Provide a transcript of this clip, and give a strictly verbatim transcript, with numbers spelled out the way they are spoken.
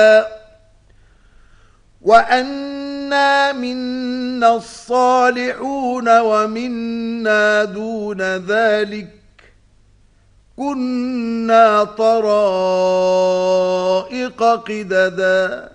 وَأَنَّا مِنَّا الصَّالِحُونَ وَمِنَّا دُونَ ذَلِكَ كُنَّا طَرَائِقَ قِدَدًا